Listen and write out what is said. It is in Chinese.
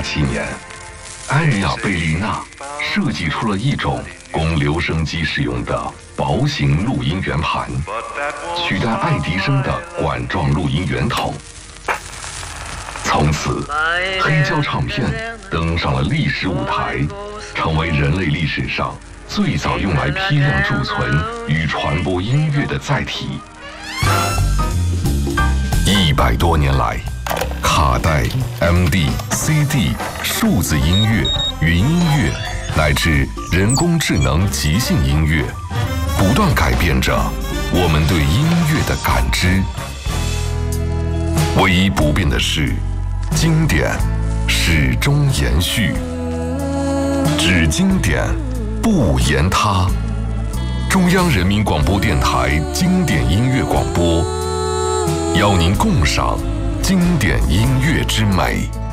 1987年，埃瑞亚贝丽娜设计出了一种供留声机使用的薄型录音圆盘，取代爱迪生的管状录音圆筒。从此，黑胶唱片登上了历史舞台，成为人类历史上最早用来批量贮存与传播音乐的载体。100多年来，卡带、MD、CD、数字音乐、云音乐，乃至人工智能即兴音乐，不断改变着我们对音乐的感知。唯一不变的是，经典始终延续，只经典不言他。中央人民广播电台经典音乐广播，邀您共赏经典音乐之美。